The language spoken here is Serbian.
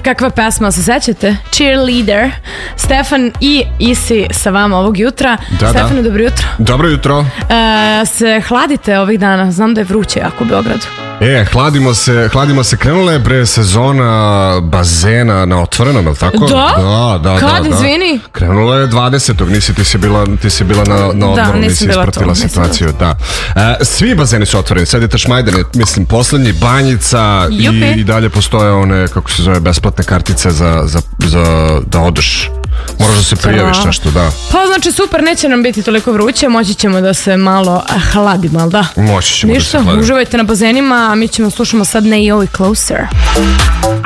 kakva pesma, se sećate? Cheerleader. Stefan i Isi sa vama ovog jutra. Stefane, dobro jutro. Dobro jutro. Se hladite ovih dana? Znam da je vruće jako u Beogradu. Hladimo se, krenula je pre sezona bazena na otvorenom, je li tako? Da? Kad, izvini? Krenula je 20. Ti si bila na odmoru, nisi ispratila situaciju. Da. Svi bazeni su otvoreni, sad je Tašmajdene, mislim, poslednji, Banjica i dalje postoje one, kako se zove, besplatne kartice za da odeš. Moraš da se prijaviš nešto, da. Pa znači super, neće nam biti toliko vruće, moći ćemo da se malo hladimo, ali da? Moći ćemo da se hladimo. Uživajte na bazenima, a mi ćemo slušamo sad Naomi Closer.